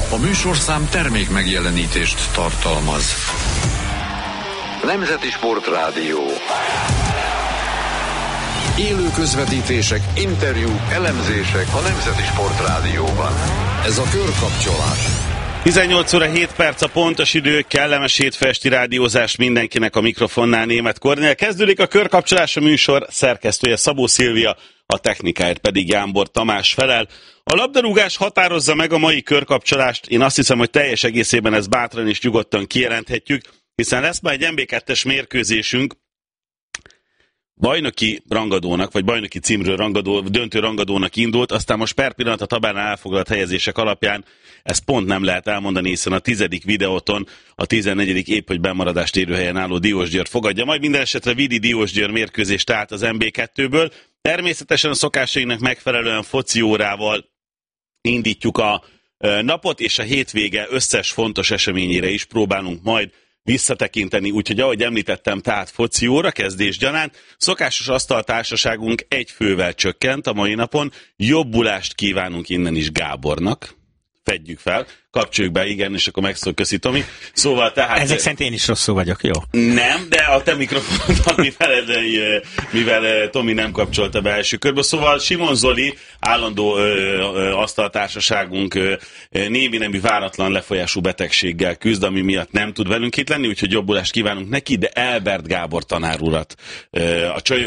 A műsorszám termék megjelenítést tartalmaz. Nemzeti Sportrádió. Élő közvetítések, interjúk, elemzések a Nemzeti Sportrádióban. Ez a Körkapcsolás. 18 óra 7 perc a pontos idő, kellemes hétfesti rádiózás mindenkinek a mikrofonnál, Németh Kornél. Kezdődik a Körkapcsolás, a műsor szerkesztője Szabó Szilvia, a technikáért pedig Jámbor Tamás felel. A labdarúgás határozza meg a mai körkapcsolást, én azt hiszem, hogy teljes egészében ezt bátran és nyugodtan kijelenthetjük, hiszen lesz már egy MB2-es mérkőzésünk, bajnoki rangadónak, vagy bajnoki címről döntő rangadónak indult, aztán most per pillanat a tabellán elfoglalt helyezések alapján ezt pont nem lehet elmondani, hiszen a 10. videóton a 14. épp hogy bemaradást érő helyen álló Diósgyőr fogadja. Majd minden esetre Vidi Diósgyőr mérkőzést állt az MB2-ből. Természetesen a szokásainknak megfelelően foci órával indítjuk a napot, és a hétvége összes fontos eseményére is próbálunk majd visszatekinteni, úgyhogy ahogy említettem, tehát foci óra kezdés gyanánt, szokásos asztaltársaságunk egy fővel csökkent a mai napon, jobbulást kívánunk innen is Gábornak. Fedjük fel, kapcsoljuk be, igen, és akkor megszól, köszi Tomi. Szóval tehát... Ezek szerint én is rosszul vagyok, jó? Nem, de a te mikrofonodat, mivel Tomi nem kapcsolta be első körbe. Szóval Simon Zoli, állandó asztaltársaságunk némi nemű váratlan lefolyású betegséggel küzd, ami miatt nem tud velünk itt lenni, úgyhogy jobbulást kívánunk neki, de Elbert Gábor tanár urat, a